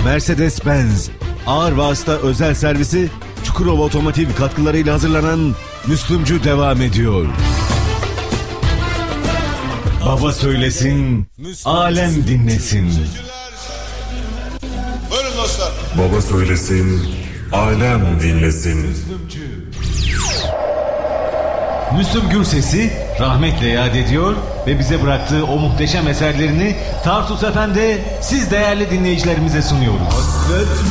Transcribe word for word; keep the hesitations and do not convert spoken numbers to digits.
Mercedes-Benz ağır vasıta özel servisi Çukurova Otomotiv katkılarıyla hazırlanan Müslümcü devam ediyor. Baba söylesin, alem dinlesin. Buyurun dostlar. Baba söylesin, alem dinlesin. Müslüm Gürses'i rahmetle yad ediyor ve bize bıraktığı o muhteşem eserlerini Tartus Efendi siz değerli dinleyicilerimize sunuyoruz.